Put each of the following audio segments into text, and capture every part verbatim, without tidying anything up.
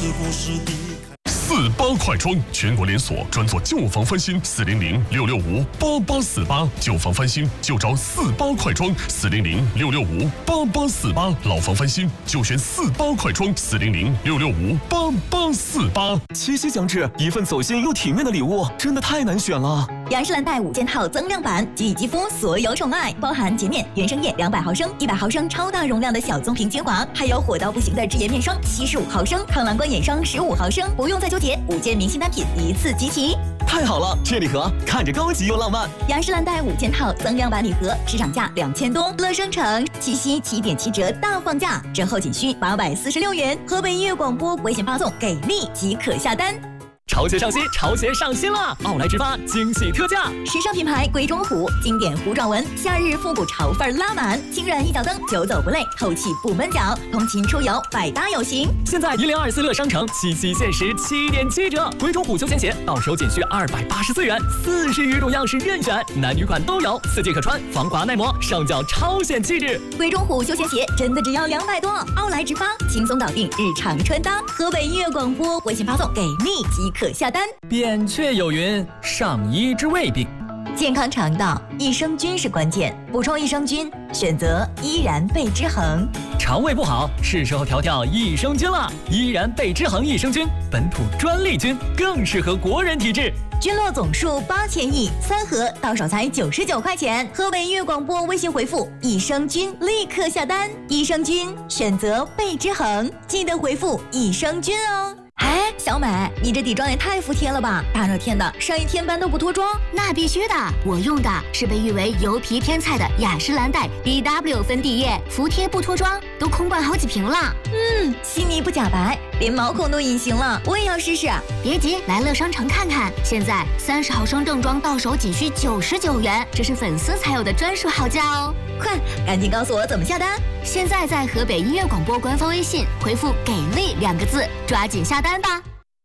故事的。 四八快装，全国连锁，专做旧房翻新。四零零六六五八八四八，旧房翻新就找四八快装。四零零六六五八八四八，老房翻新就选四八快装。四零零六六五八八四八。 七夕将至，一份走心又体面的礼物，真的太难选了。 雅诗兰黛五件套增量版，给予肌肤所有宠爱，包含洁面、原生液两百毫升、一百毫升超大容量的小棕瓶精华，还有火到不行的智颜面霜七十五毫升、抗蓝光眼霜十五毫升，不用再纠结，五件明星单品一次集齐。 太好了，这礼盒看着高级又浪漫。 雅诗兰黛五件套增量版礼盒，市场价两千多，乐商城七夕七点七折大放价，折后仅需八百四十六元。河北音乐广播微信发送给力即可下单。 潮鞋上新，潮鞋上新了！奥莱直发惊喜特价， 时尚品牌贵中虎经典弧状纹，夏日复古潮范拉满，轻软一脚蹬，久走不累，透气不闷脚，通勤出游百搭有型。 现在一零二四乐商城七夕限时七点七折，贵中虎休闲鞋到手仅需二百八十四元，四十余种样式任选，男女款都有，四季可穿，防滑耐磨，上脚超显气质。 贵中虎休闲鞋真的只要两百多，奥莱直发轻松搞定日常穿搭。河北音乐广播微信发送给力即可下单。 扁鹊有云：上医之未病。 健康肠道，益生菌是关键，补充益生菌，选择依然贝之恒。 肠胃不好，是时候调调益生菌了。依然贝之恒益生菌，本土专利菌，更适合国人体质。 菌落总数八千亿，三盒到手才九十九块钱。河北音乐广播微信回复益生菌，立刻下单。益生菌选择贝之恒，记得回复益生菌哦。哎，小美，你这底妆也太服帖了吧！大热天的，上一天班都不脱妆？ 那必须的，我用的是被誉为油皮天菜的雅诗兰黛 B W 粉底液，服帖不脱妆，都空灌好几瓶了。 嗯，细腻不假白，连毛孔都隐形了，我也要试试。 别急，来乐商城看看，现在三十毫升正装到手仅需九十九元，这是粉丝才有的专属好价哦！ 快，赶紧告诉我怎么下单！ 现在在河北音乐广播官方微信回复“给力”两个字，抓紧下单吧！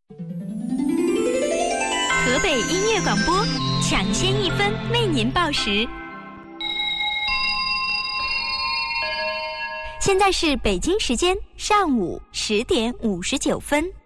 河北音乐广播，抢先一分为您报时。现在是北京时间上午十点五十九分。